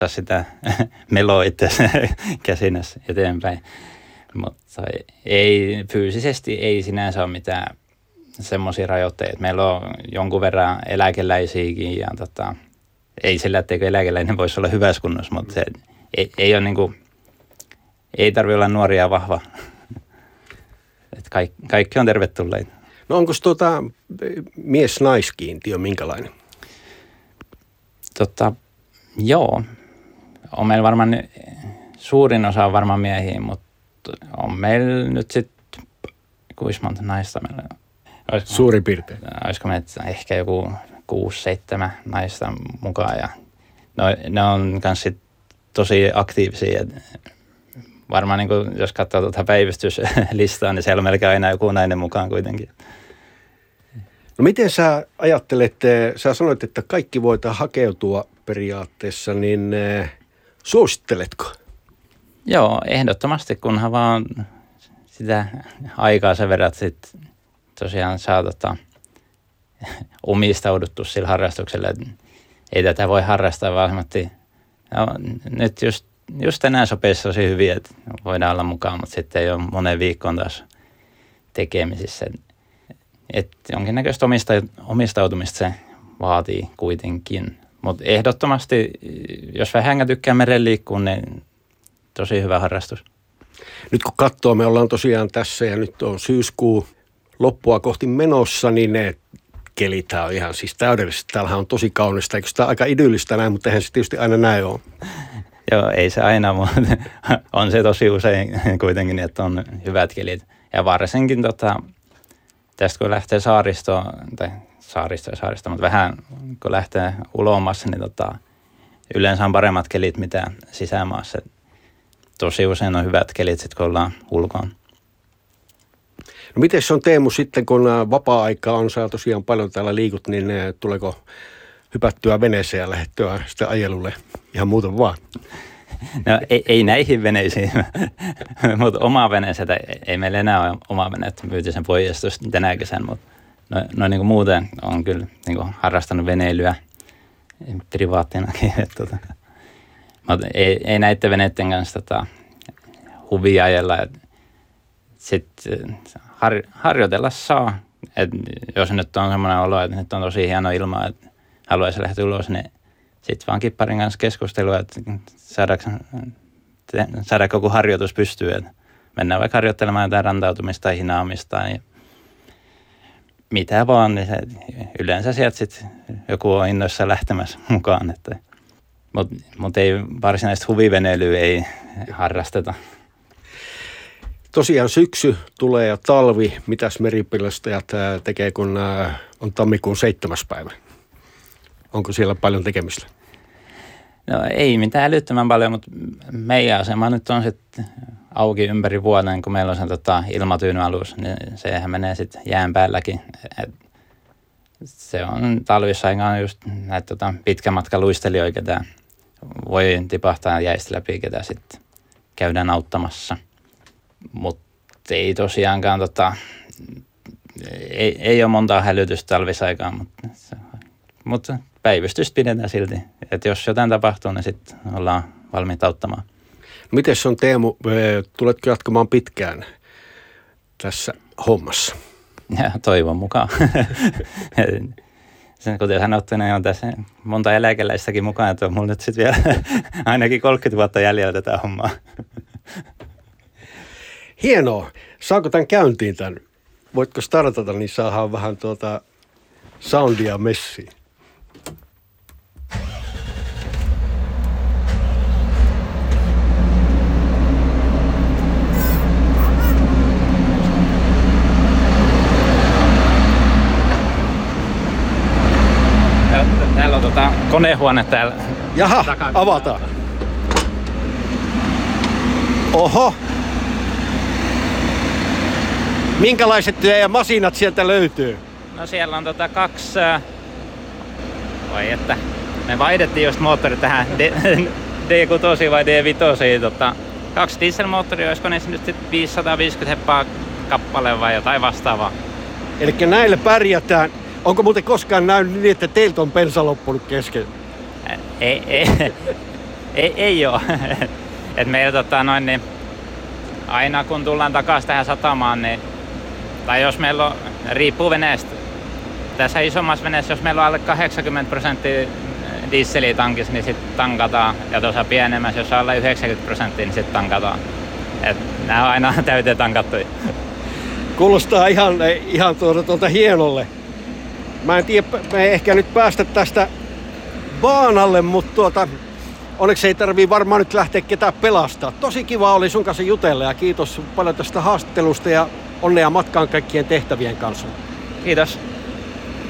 sitä meloa itse käsinässä eteenpäin. Mutta ei, fyysisesti ei sinänsä ole mitään semmoisia rajoitteita. Meillä on jonkun verran eläkeläisiäkin ja ei sillä, etteikö eläkeläinen voisi olla hyvässä kunnossa, mutta se ei ole niinku, ei tarvitse olla nuoria ja vahva. Kaikki on tervetulleita. No onko mies-naiskiintiö minkälainen? Joo. On meillä varmaan, suurin osa on varmaan miehiä, mutta on meillä nyt sitten, kuinka monta naista meillä on? Suurin piirtein. Olisiko meillä ehkä joku 6-7 naista mukaan ja ne on myös tosi aktiivisia. Varmaan niin kuin, jos katsoo päivystyslistaa, niin siellä on melkein aina joku nainen mukaan kuitenkin. No miten sä ajattelet, sä sanoit, että kaikki voidaan hakeutua periaatteessa, niin suositteletko? Joo, ehdottomasti, kunhan vaan sitä aikaa sen verran, että sit tosiaan saa omistauduttua sillä harrastuksella. Ei tätä voi harrastaa vaan nyt just tänään sopisi tosi hyvin, että voidaan olla mukaan, mutta sitten ei ole moneen viikkoon taas tekemisissä. Että jonkinnäköistä omistautumista se vaatii kuitenkin. Mutta ehdottomasti, jos vähän tykkää meren liikkua, niin tosi hyvä harrastus. Nyt kun katsoo, me ollaan tosiaan tässä ja nyt on syyskuu loppua kohti menossa, niin ne kelit on ihan siis täydellisesti. Täällähän on tosi kaunista, eikö sitä aika idyllistä näin, mutta eihän se tietysti aina näin ole. Joo, ei se aina, mutta on se tosi usein kuitenkin, että on hyvät kelit. Ja varsinkin tästä kun lähtee saaristoon, mutta vähän kun lähtee ulomassa, niin yleensä on paremmat kelit mitä sisämaassa. Tosi usein on hyvät kelit sitten kun ollaan ulkoon. No miten se on Teemu sitten, kun vapaa-aikaa on, sä tosiaan paljon täällä liikut, niin tuleeko hypättyä veneeseen ja lähdettyä sitten ajelulle ihan muuten vaan? No ei näihin veneisiin, mutta omaa veneestä ei meillä enää ole omaa veneet. Myytiin sen pois tänä kesän, mutta niin kuin muuten on kyllä niin kuin harrastanut veneilyä privaattinakin. Mutta ei näiden veneiden kanssa huvia ajella. Sitten harjoitella saa. Et jos nyt on semmoinen olo, että nyt on tosi hieno ilma, että haluaisi lähteä ulos, niin sitten vaan kipparin kanssa keskustelua, että saadaanko joku harjoitus pystyy. Että mennään vaikka harjoittelemaan jotain rantautumista tai hinaamista ja mitä vaan, niin yleensä sieltä sitten joku on innoissaan lähtemässä mukaan. Mutta ei varsinaista huviveneilyä ei harrasteta. Tosiaan syksy tulee ja talvi. Mitäs meripelastajat tekee, kun on tammikuun 7. päivä? Onko siellä paljon tekemistä? No ei mitään älyttömän paljon, mutta meidän asema nyt on sitten auki ympäri vuoden, kun meillä on se ilmatyynyalus, niin sehän menee sitten jään päälläkin. Se on talvissa aikaan just näitä pitkän matkan luistelijoita, ketä voi tipahtaa jäistä läpi, ketä sitten käydään auttamassa. Mutta ei tosiaankaan, ei ole montaa hälytystä talvisaikaan, mutta päivystystä pidetään silti. Että jos jotain tapahtuu, niin sitten ollaan valmiita auttamaan. Miten on Teemu, tuletko jatkamaan pitkään tässä hommassa? Ja toivon mukaan. Sen kuten sanottu, niin on tässä monta eläkeläistäkin mukaan, että on mulla nyt sitten vielä ainakin 30 vuotta jäljellä tätä hommaa. Hienoa. Saako tämän käyntiin tämän? Voitko startata, niin saadaan vähän soundia messiin. Täällä on konehuone täällä. Jaha, avataan. Oho. Minkälaiset teidän masinat sieltä löytyy? No siellä on 2, että me vaihdettiin just moottori tähän D6 vai D5, 2 dieselmoottoria, olisiko ne nyt sitten 550 heppaa kappale vai jotain vastaavaa. Elikkä näillä pärjätään. Onko muuten koskaan nähnyt niin, että teiltä on bensa loppunut kesken? Ei ole. Et meillä niin, aina kun tullaan takaisin tähän satamaan, niin, tai jos meillä on, riippuu veneestä, tässä isommassa veneessä, jos meillä on alle 80% dieseliä tankissa, niin sitten tankataan. Ja tuossa pienemmässä, jos on alle 90%, niin sitten tankataan. Et nämä on aina täyteen tankattuja. Kuulostaa ihan hienolle. Mä en tiedä, me ei ehkä nyt päästä tästä baanalle, mutta onneksi ei tarvii varmaan nyt lähteä ketään pelastaa. Tosi kiva oli sun kanssa jutella ja kiitos paljon tästä haastattelusta ja onnea matkaan kaikkien tehtävien kanssa. Kiitos.